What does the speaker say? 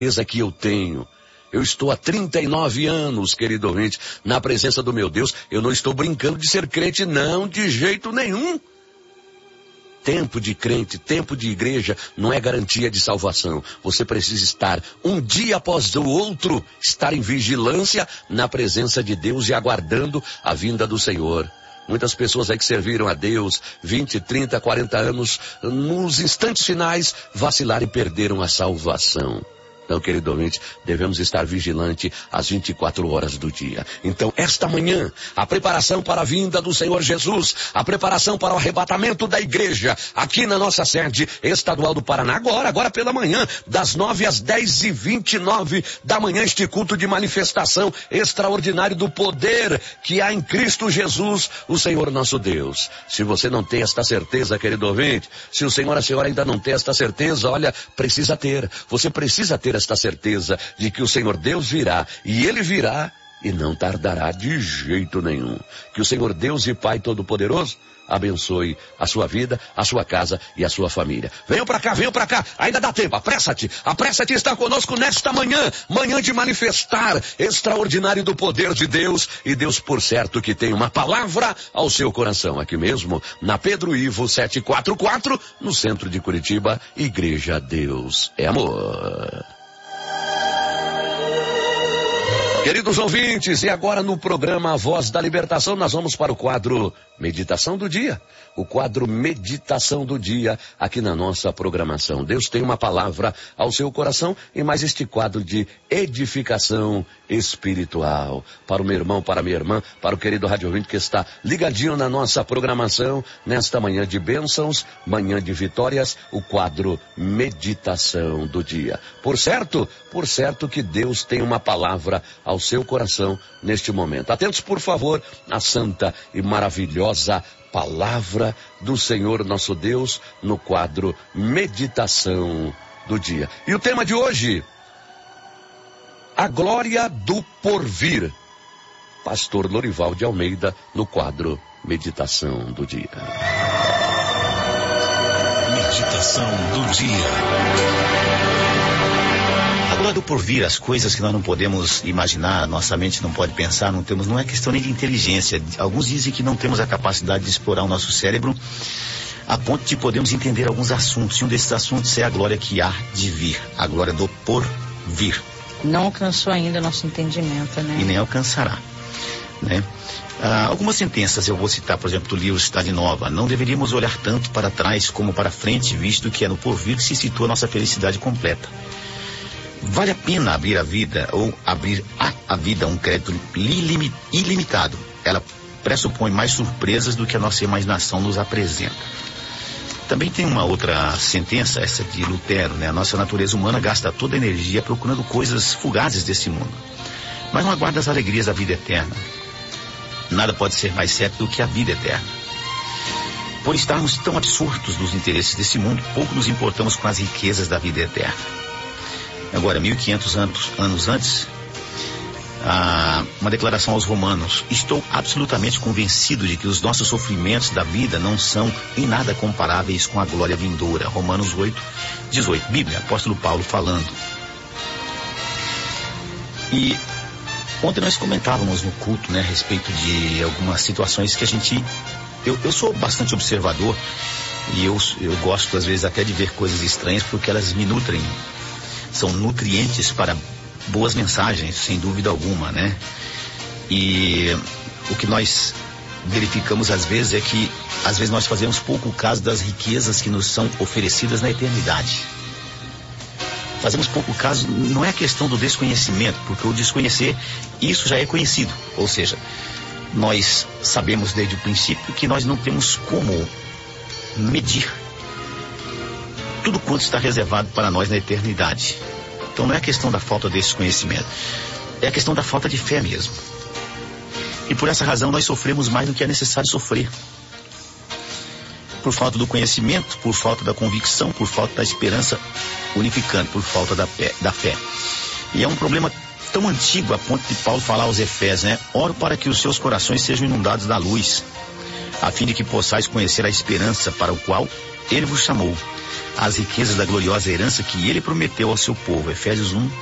certeza que eu tenho. Eu estou há 39 anos, querido ouvinte, na presença do meu Deus. Eu não estou brincando de ser crente, não, de jeito nenhum. Tempo de crente, tempo de igreja não é garantia de salvação. Você precisa estar um dia após o outro, estar em vigilância na presença de Deus e aguardando a vinda do Senhor. Muitas pessoas aí que serviram a Deus 20, 30, 40 anos, nos instantes finais, vacilaram e perderam a salvação. Então, querido ouvinte, devemos estar vigilantes às 24 horas do dia. Então, esta manhã, a preparação para a vinda do Senhor Jesus, a preparação para o arrebatamento da igreja, aqui na nossa sede estadual do Paraná, agora pela manhã, das 9 às 10h29 da manhã, este culto de manifestação extraordinário do poder que há em Cristo Jesus, o Senhor nosso Deus. Se você não tem esta certeza, querido ouvinte, se o Senhor, a senhora ainda não tem esta certeza, olha, precisa ter. Você precisa ter esta certeza de que o Senhor Deus virá, e Ele virá e não tardará de jeito nenhum. Que o Senhor Deus e Pai Todo-Poderoso abençoe a sua vida, a sua casa e a sua família. Venham para cá, ainda dá tempo, apressa-te a estar conosco nesta manhã, manhã de manifestar extraordinário do poder de Deus, e Deus por certo que tem uma palavra ao seu coração, aqui mesmo, na Pedro Ivo 744, no centro de Curitiba, Igreja Deus é Amor. Queridos ouvintes, e agora no programa A Voz da Libertação, nós vamos para o quadro Meditação do Dia. O quadro Meditação do Dia aqui na nossa programação. Deus tem uma palavra ao seu coração e mais este quadro de edificação espiritual. Para o meu irmão, para a minha irmã, para o querido rádio ouvinte que está ligadinho na nossa programação, nesta manhã de bênçãos, manhã de vitórias, o quadro Meditação do Dia. Por certo que Deus tem uma palavra ao seu coração neste momento. Atentos, por favor, à santa e maravilhosa palavra do Senhor nosso Deus no quadro Meditação do Dia. E o tema de hoje, a glória do porvir. Pastor Lorival de Almeida no quadro Meditação do Dia. Meditação do Dia. Agora do porvir, as coisas que nós não podemos imaginar, nossa mente não pode pensar, não é questão nem de inteligência. Alguns dizem que não temos a capacidade de explorar o nosso cérebro a ponto de podermos entender alguns assuntos. E um desses assuntos é a glória que há de vir, a glória do porvir. Não alcançou ainda nosso entendimento, né? E nem alcançará, né? Algumas sentenças eu vou citar, por exemplo, do livro Cidade Nova. Não deveríamos olhar tanto para trás como para frente, visto que é no porvir que se situa a nossa felicidade completa. Vale a pena abrir a vida ou abrir a vida a um crédito ilimitado. Ela pressupõe mais surpresas do que a nossa imaginação nos apresenta. Também tem uma outra sentença, essa de Lutero, né? A nossa natureza humana gasta toda a energia procurando coisas fugazes desse mundo, mas não aguarda as alegrias da vida eterna. Nada pode ser mais certo do que a vida eterna. Por estarmos tão absortos nos interesses desse mundo, pouco nos importamos com as riquezas da vida eterna. Agora, 1500 anos antes, uma declaração aos romanos: estou absolutamente convencido de que os nossos sofrimentos da vida não são em nada comparáveis com a glória vindoura. Romanos 8:18, Bíblia, apóstolo Paulo falando. E ontem nós comentávamos no culto, né, a respeito de algumas situações que a gente... Eu sou bastante observador e eu gosto às vezes até de ver coisas estranhas, porque elas me nutrem. São nutrientes para boas mensagens, sem dúvida alguma, né? E o que nós verificamos às vezes é que às vezes nós fazemos pouco caso das riquezas que nos são oferecidas na eternidade. Fazemos pouco caso, não é a questão do desconhecimento, porque o desconhecer, isso já é conhecido. Ou seja, nós sabemos desde o princípio que nós não temos como medir tudo quanto está reservado para nós na eternidade. Então não é a questão da falta desse conhecimento, é a questão da falta de fé mesmo. E por essa razão nós sofremos mais do que é necessário sofrer. Por falta do conhecimento, por falta da convicção, por falta da esperança unificante, por falta da fé. E é um problema tão antigo a ponto de Paulo falar aos Efésios, né? Oro para que os seus corações sejam inundados da luz, a fim de que possais conhecer a esperança para o qual ele vos chamou, as riquezas da gloriosa herança que ele prometeu ao seu povo. Efésios 1,